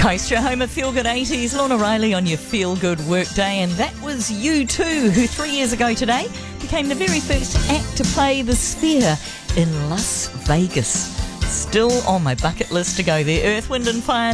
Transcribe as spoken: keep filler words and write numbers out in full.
Coast, your home of Feel Good eighties. Lorna Riley on your Feel Good Workday, and that was U two, who three years ago today became the very first act to play the Sphere in Las Vegas. Still on my bucket list to go there. Earth, Wind and Fire.